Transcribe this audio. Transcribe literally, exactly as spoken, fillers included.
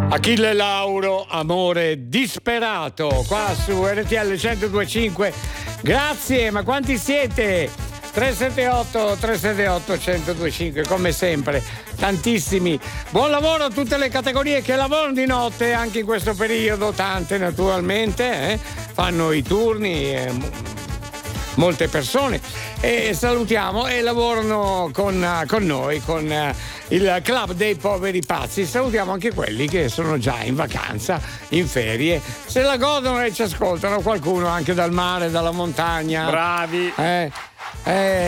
Achille Lauro, Amore disperato, qua su R T L centodue e cinque. Grazie, ma quanti siete? tre sette otto tre sette otto uno zero due cinque, come sempre, tantissimi. Buon lavoro a tutte le categorie che lavorano di notte, anche in questo periodo, tante naturalmente, eh? Fanno i turni, eh, molte persone, e salutiamo e lavorano con, con noi, con uh, il Club dei Poveri Pazzi. Salutiamo anche quelli che sono già in vacanza, in ferie, se la godono e ci ascoltano, qualcuno anche dal mare, dalla montagna. Bravi! Eh, eh,